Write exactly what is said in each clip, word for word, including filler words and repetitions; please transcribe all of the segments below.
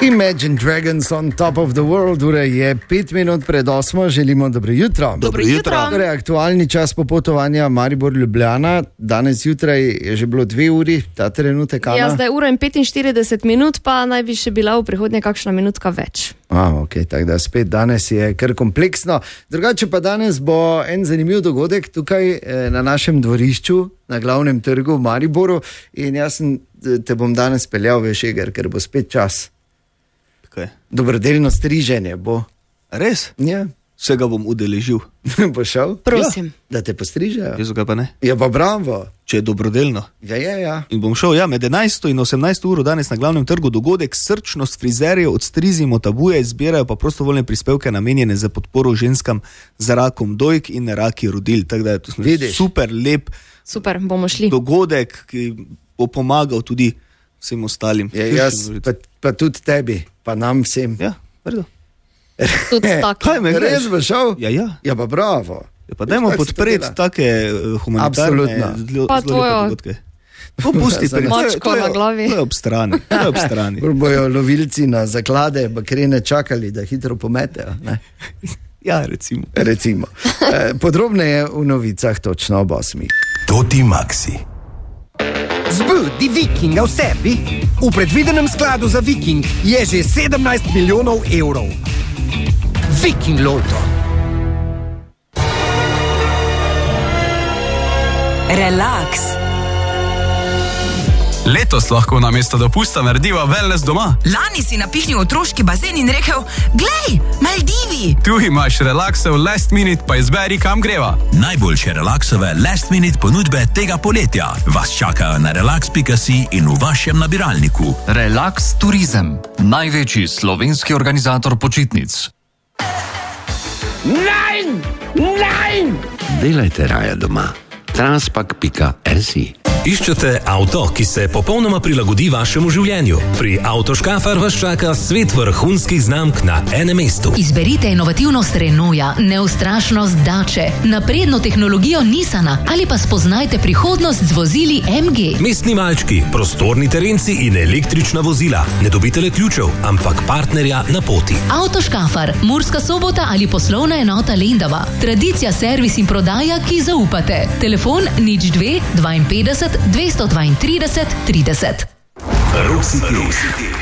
Imagine Dragons on Top of the World, ura je pet minut pred osmo, želimo dobro jutro. Dobro jutro. Torej, aktualni čas popotovanja Maribor-Ljubljana, danes jutraj je že bilo dve uri, ta trenutek. Ja, zdaj ura in petinštirideset minut, pa naj bi še bila v prihodnje kakšna minutka več. A, ok, tako da spet danes je kar kompleksno. Drugače pa danes bo en zanimiv dogodek tukaj eh, na našem dvorišču, na glavnem trgu v Mariboru in jaz sem, te bom danes peljal v Šeger, ker bo spet čas. Kaj? Dobrodelno striženje bo. Res? Ja. Vsega bom udeležil. Bo šel? Prosim. Ja, da te postrižejo. Jaz ga pa ne. Ja, pa bravo. Če je dobrodelno. Ja, ja, ja. In bom šel, ja, med enajsto in osemnajsto uro danes na glavnem trgu dogodek Srčnost frizerjev, odstrizimo tabuje, zbirajo pa prostovoljne prispevke namenjene za podporo ženskam z rakom dojk in raki rodil. Tako da je to super lep Super, bomo šli. dogodek, ki bo pomagal tudi vsem ostalim. Ja, jaz, pa, pa tudi tebi, pa nam vsem. Ja, vredo. Tudi tako. Kaj me Res greš? bo šel? Ja, ja. Ja, pa bravo. Ja, pa dajmo Tako si podpreti petela. take uh, humanitarne Absolutno. zelo, Pa zelo lepe tvojo dogodke. Popusti, Za pri- to je- mačko to je- na glavi. To je ob strani. To je ob strani. Bolj bojo lovilci na zaklade, bakrene čakali, da hitro pometejo. Ne? Ja, recimo. Recimo. Eh, Podrobneje v novicah točno ob osmih. Toti Maxi. Zbudi Vikinga v sebi. V predvidenem skladu za Viking je že sedemnajst milijonov evrov. Viking Loto. Relax. Letos lahko namesto dopusta narediva wellness doma. Lani si napihnil otroški bazen in rekel: "Glej, Maldivi!" Tu imaš relaksov last minute, pa izberi, kam greva. Najboljše relaksove last minute ponudbe tega poletja vas čakajo na relax pika si in v vašem nabiralniku. Relax Turizem, največji slovenski organizator počitnic. Delajte raje doma. Transpak pika si. Iščete avto, ki se popolnoma prilagodi vašemu življenju? Pri Avtoškafar vas čaka svet vrhunskih znamk na enem mestu. Izberite inovativnost Renaulta, neustrašnost Dače, napredno tehnologijo Nissana ali pa spoznajte prihodnost z vozili em ge. Mestni malčki, prostorni terenci in električna vozila. Ne dobite le ključev, ampak partnerja na poti. Avtoškafar, Murska Sobota ali poslovna enota Lendava. Tradicija, servis in prodaja, ki zaupate. Telefon nič dve dvainpetdeset dvesto dvaintrideset trideset. Rositeh.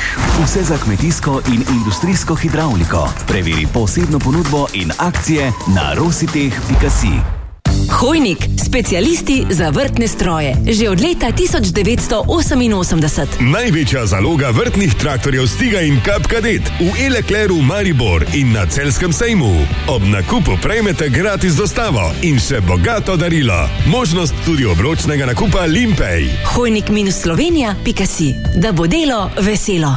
Vse za kmetijsko in industrijsko hidravliko. Preveri posebno ponudbo in akcije na rositeh pika si. Hojnik, specialisti za vrtne stroje. Že od leta tisoč devetsto oseminosemdeset. Največja zaloga vrtnih traktorjev Stiga in Kap Kadet v Elekleru Maribor in na Celjskem sejmu. Ob nakupu prejmete gratis dostavo in še bogato darilo. Možnost tudi obročnega nakupa Limpej. Hojnik slovenija pika si. Da bo delo veselo.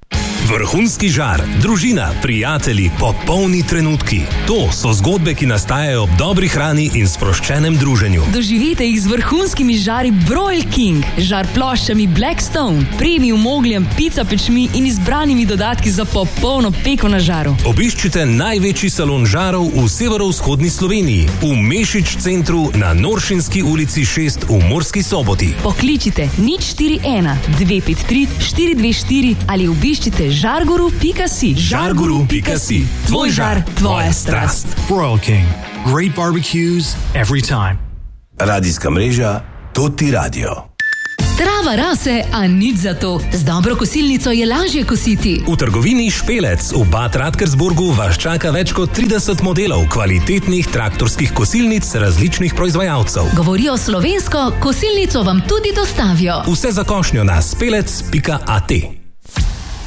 Vrhunski žar, družina, prijatelji, popolni trenutki. To so zgodbe, ki nastajajo ob dobri hrani in sproščenem druženju. Doživite jih z vrhunskimi žari Broil King, žar ploščami Blackstone, premium ogljem, pica pečmi in izbranimi dodatki za popolno peko na žaru. Obiščite največji salon žarov v severovzhodni Sloveniji, v Mešič centru na Noršinski ulici šest v Murski Soboti. Pokličite nič štiri ena dve pet tri štiri dve štiri ali obiščite žarguru pika si. žarguru pika si. Tvoj žar, tvoja strast. Royal King. Great barbecues every time. Radijska mreža Toti Radio. Trava rase, a nič za to. Z dobro kosilnico je lažje kositi. V trgovini Špelec v Bad Radkersburgu vas čaka več kot trideset modelov kvalitetnih traktorskih kosilnic različnih proizvajalcev. Govorijo slovensko, kosilnico vam tudi dostavijo. Vse za košnjo na spelec pika at.